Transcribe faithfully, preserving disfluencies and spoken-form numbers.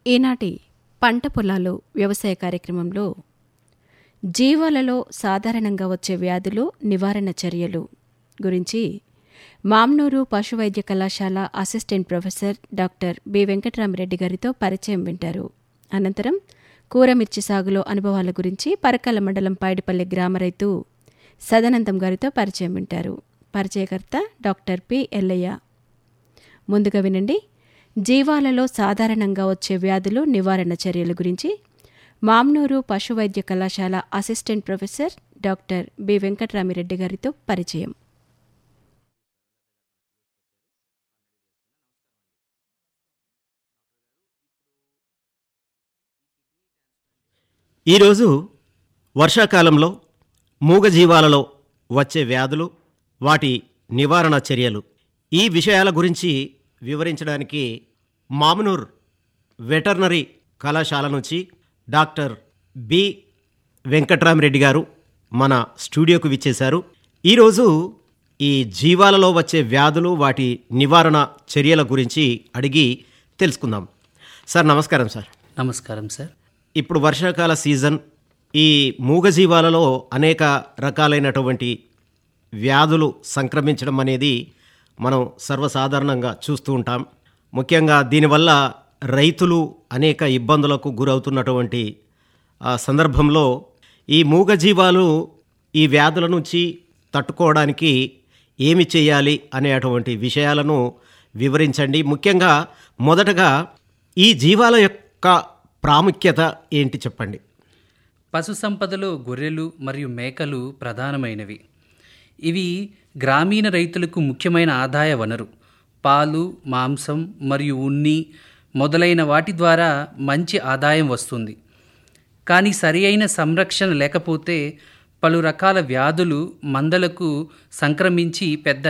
ఈనాటి పంట పొలాలు వ్యవసాయ కార్యక్రమంలో జీవాలలో సాధారణంగా వచ్చే వ్యాధులు నివారణ చర్యలు గురించి మామ్నూరు పశువైద్య కళాశాల assistant professor doctor B Venkatarama Reddy గారితో పరిచయం వింటారు. అనంతరం కూరమిర్చి సాగులో అనుభవాల గురించి పరకాల మండలం పాయడిపల్లి గ్రామ రైతు సదానందం గారితో పరిచయం వింటారు. పరిచయకర్త డాక్టర్ పి ఎల్లయ్య. ముందుగా వినండి, జీవాలలో సాధారణంగా వచ్చే వ్యాధులు నివారణ చర్యల గురించి మామ్నూరు పశువైద్య కళాశాల assistant professor doctor B Venkatarami Reddy గారితో పరిచయం. ఈరోజు వర్షాకాలంలో మూగజీవాలలో వచ్చే వ్యాధులు, వాటి నివారణ చర్యలు, ఈ విషయాల గురించి వివరించడానికి మామ్నూర్ వెటర్నరీ కళాశాల నుంచి డాక్టర్ బి వెంకటరామరెడ్డి గారు మన స్టూడియోకు విచ్చేశారు. ఈరోజు ఈ జీవాలలో వచ్చే వ్యాధులు, వాటి నివారణ చర్యల గురించి అడిగి తెలుసుకుందాం. సార్ నమస్కారం. సార్ నమస్కారం సార్. ఇప్పుడు వర్షాకాల సీజన్. ఈ మూగజీవాలలో అనేక రకాలైనటువంటి వ్యాధులు సంక్రమించడం అనేది మనం సర్వసాధారణంగా చూస్తూ ఉంటాం. ముఖ్యంగా దీనివల్ల రైతులు అనేక ఇబ్బందులకు గురవుతున్నటువంటి సందర్భంలో ఈ మూగజీవాలు ఈ వ్యాధుల నుంచి తట్టుకోవడానికి ఏమి చేయాలి అనేటువంటి విషయాలను వివరించండి. ముఖ్యంగా మొదటగా ఈ జీవాల యొక్క ప్రాముఖ్యత ఏంటి చెప్పండి. పశు సంపదలో గొర్రెలు మరియు మేకలు ప్రధానమైనవి. ఇవి గ్రామీణ రైతులకు ముఖ్యమైన ఆదాయ వనరు. పాలు, మాంసం మరియు ఉన్ని మొదలైన వాటి ద్వారా మంచి ఆదాయం వస్తుంది. కానీ సరి అయిన సంరక్షణ లేకపోతే పలు రకాల వ్యాధులు మందలకు సంక్రమించి పెద్ద